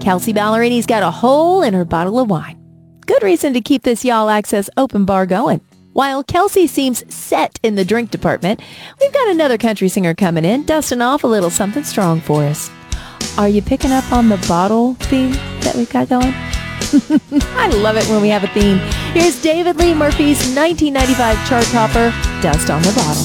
Kelsey Ballerini's got a hole in her bottle of wine. Good reason to keep this Y'all Access open bar going. While Kelsey seems set in the drink department, we've got another country singer coming in, dusting off a little something strong for us. Are you picking up on the bottle theme that we've got going? I love it when we have a theme. Here's David Lee Murphy's 1995 chart topper, Dust on the Bottle.